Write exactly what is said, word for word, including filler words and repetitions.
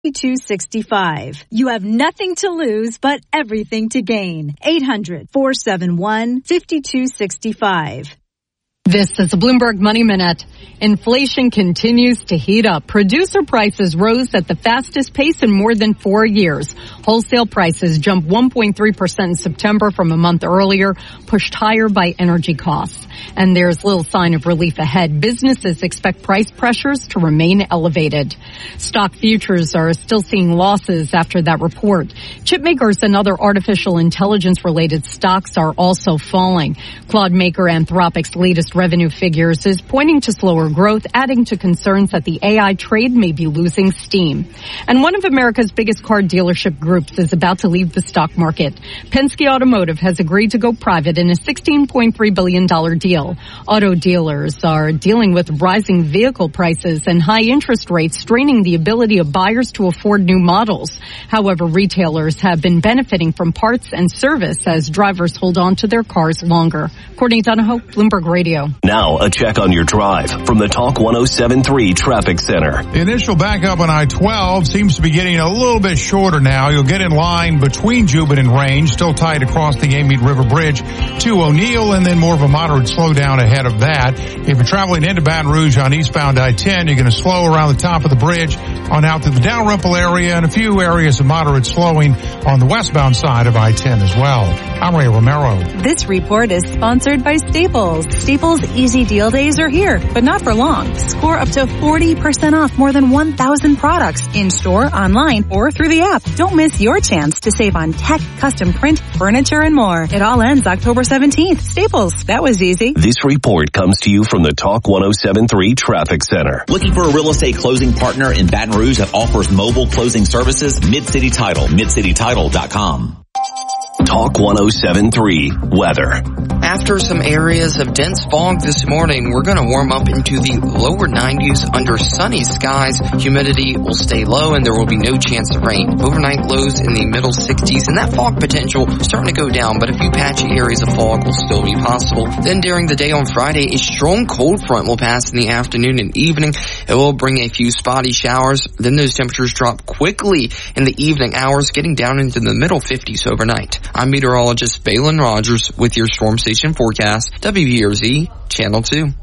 fifty-two sixty-five. You have nothing to lose, but everything to gain. eight hundred, four seven one, five two six five. This is a Bloomberg Money Minute. Inflation continues to heat up. Producer prices rose at the fastest pace in more than four years. Wholesale prices jumped one point three percent in September from a month earlier, pushed higher by energy costs. And there's little sign of relief ahead. Businesses expect price pressures to remain elevated. Stock futures are still seeing losses after that report. Chip makers and other artificial intelligence-related stocks are also falling. Cloud maker Anthropic's latest revenue figures is pointing to slower growth, adding to concerns that the A I trade may be losing steam. And one of America's biggest car dealership groups is about to leave the stock market. Penske Automotive has agreed to go private in a sixteen point three billion dollars deal. Auto dealers are dealing with rising vehicle prices and high interest rates, straining the ability of buyers to afford new models. However, retailers have been benefiting from parts and service as drivers hold on to their cars longer. Courtney Donahoe, Bloomberg Radio. Now, a check on your drive from the Talk one oh seven point three Traffic Center. The initial backup on I twelve seems to be getting a little bit shorter now. You'll get in line between Jubin and Range, still tight across the Amite River Bridge to O'Neill, and then more of a moderate slowdown ahead of that. If you're traveling into Baton Rouge on eastbound I ten, you're going to slow around the top of the bridge on out to the Dalrymple area, and a few areas of moderate slowing on the westbound side of I ten as well. I'm Ray Romero. This report is sponsored by Staples. Staples Easy Deal Days are here, but not for long. Score up to forty percent off more than one thousand products in-store, online, or through the app. Don't miss your chance to save on tech, custom print, furniture, and more. It all ends October seventeenth. Staples, that was easy. This report comes to you from the Talk one oh seven point three Traffic Center. Looking for a real estate closing partner in Baton Rouge that offers mobile closing services? Mid-City Title, mid city title dot com. Talk one oh seven point three Weather. After some areas of dense fog this morning, we're going to warm up into the lower nineties under sunny skies. Humidity will stay low and there will be no chance of rain. Overnight lows in the middle sixties, and that fog potential starting to go down, but a few patchy areas of fog will still be possible. Then during the day on Friday, a strong cold front will pass in the afternoon and evening. It will bring a few spotty showers. Then those temperatures drop quickly in the evening hours, getting down into the middle fifties overnight. I'm meteorologist Balin Rogers with your Storm Station forecast, W B R Z Channel two.